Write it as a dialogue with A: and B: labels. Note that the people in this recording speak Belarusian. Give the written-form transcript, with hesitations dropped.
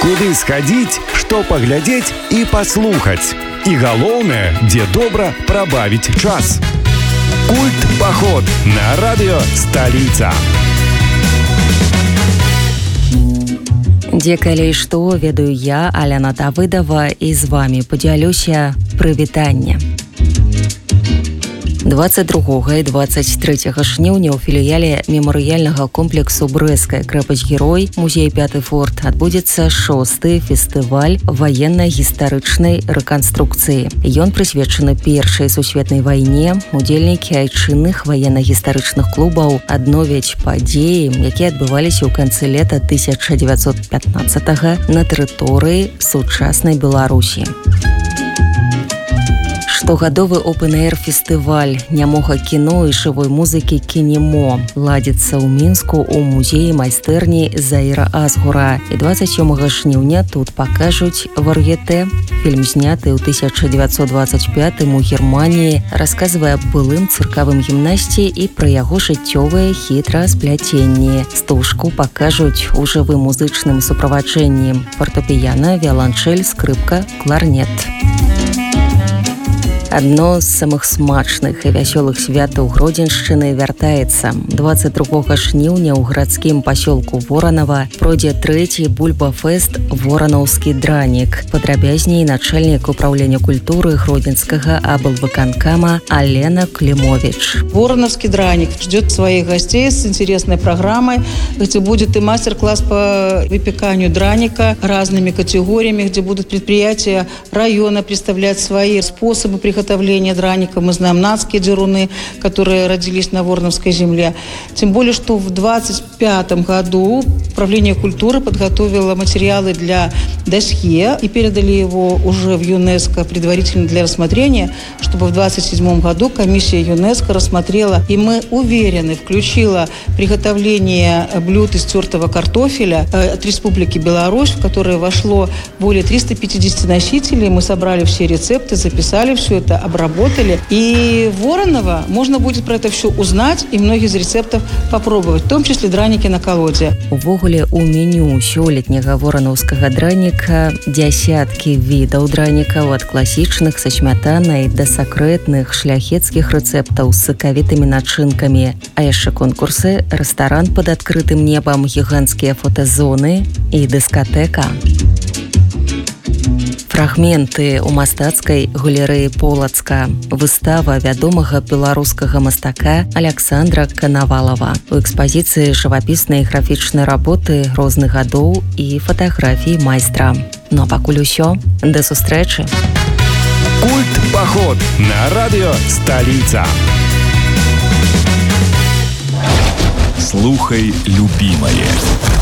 A: куды схадзіць, што паглядзець і паслухаць. І галоўнае, дзе добра прабавіць час. Культ-паход на радыё «Сталіца».
B: Дзе калі што, ведаю я, Аляна Давыдова, і з вамі падзялюся прывітанне. 22 і 23 жніўня ў філіяле мемарыяльнага комплексу «Брэсцкая крэпасць-герой» музей «Пяты форт» адбудзецца 6-й фестываль ваенна-гістарычнай рэканструкцыі. Ён прысвечаны Першай сусветнай вайне. Удзельнікі айчынных ваенна-гістарычных клубаў адновяць падзеі, якія адбываліся ў канцы лета 1915-го на тэрыторыі сучаснай Беларусі. Штогадовы опен-эйр-фестываль нямога кіно і жывой музыкі «Кінемо» ладзіцца ў Мінску ў музеі майстэрні Заіра Азгура. І 27 жніўня тут пакажуць «Вар'ете». Фільм, зняты ў 1925 у Германіі, расказвае аб былым цыркавым гімнасце і пра яго жыццёвыя хітрасплятенні. Стужку пакажуць у жывым музычным суправаджэнні: фартэпіяна, віяланчэль, скрыпка, кларнет. Адно з самых смачных і вясёлых святаў Гродзеншчыны вяртаецца. 22 жніўня ў гарадскім пасёлку Воранава пройдзе 3-й бульба-фэст «Воранаўскі дранік». Падрабязней начальнік управлення культуры Гродзенскага аблвыканкама Алена Климович.
C: Воронавский драник ждет своих гостей с интересной программой, где будет и мастер-класс по выпеканию драника разными категориями, где будут предприятия района представлять свои способы приготовления драника. Мы знаем нацкие деруны, которые родились на Вороновской земле. Тем более, что в 25 году Управление культуры подготовило материалы для досье и передали его уже в ЮНЕСКО предварительно для рассмотрения, чтобы в 27 году комиссия ЮНЕСКО рассмотрела, и мы уверены, включила приготовление блюд из тертого картофеля от Республики Беларусь, в которое вошло более 350 носителей. Мы собрали все рецепты, записали все это, обработали. И в Воронова можно будет про это все узнать и многие из рецептов попробовать, в том числе драники на колоде.
B: Увогуле у меню сёлетняга воранаўскага драніка дзясяткі відаў дранікаў, ад класічных са смятанай да сакрэтных шляхецкіх рэцэптаў з сакавітымі начынкамі. А яшчэ конкурсы, рэстаран пад адкрытым небам, гіганцкія фотазоны і дыскатэка. Фрагменты ў мастацкай галерэі Полацка. Выстава вядомага беларускага мастака Александра Канавалова. У экспазіцыі жывапіснай і графічнай работы розных гадоў і фатаграфій майстра. Ну а пакуль усё. Да сустрэчы.
A: Культ-паход на радыё «Сталіца». Слухай любімае.